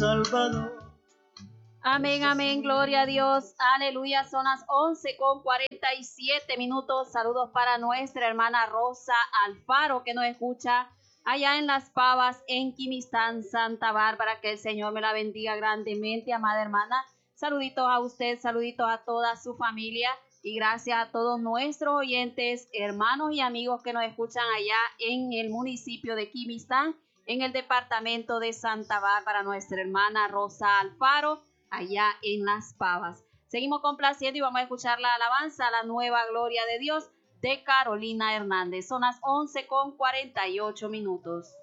Salvador. Amén, amén, gloria a Dios, aleluya. Son las 11:47. Saludos para nuestra hermana Rosa Alfaro, que nos escucha allá en Las Pavas, en Quimistán, Santa Bárbara. Que el Señor me la bendiga grandemente, amada hermana. Saluditos a usted, saluditos a toda su familia y gracias a todos nuestros oyentes, hermanos y amigos que nos escuchan allá en el municipio de Quimistán, en el departamento de Santa Bárbara, nuestra hermana Rosa Alfaro, allá en Las Pavas. Seguimos complaciendo y vamos a escuchar la alabanza a la nueva gloria de Dios de Carolina Hernández. Son las 11:48.